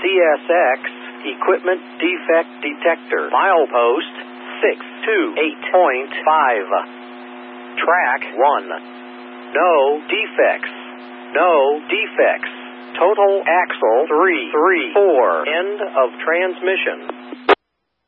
CSX Equipment Defect Detector. Milepost 628.5. Track 1. No defects. No defects. Total axle 334. End of transmission.